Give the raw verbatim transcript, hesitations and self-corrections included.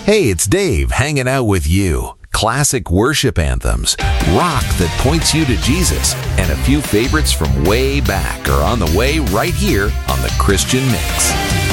Hey, it's Dave hanging out with you. Classic worship anthems, rock that points you to Jesus, and a few favorites from way back are on the way right here on The Christian Mix.